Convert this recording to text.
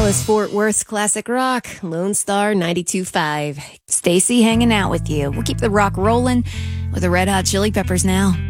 Dallas Fort Worth's classic rock, Lone Star 92.5. Stacy hanging out with you. We'll keep the rock rolling with the Red Hot Chili Peppers now.